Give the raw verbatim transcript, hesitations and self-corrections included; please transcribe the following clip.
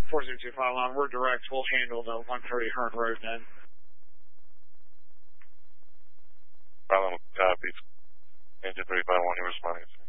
four zero two five one, we're direct. We'll handle the one thirty Hearn Road then. Problem copies. Engine three five one, you're responding to me.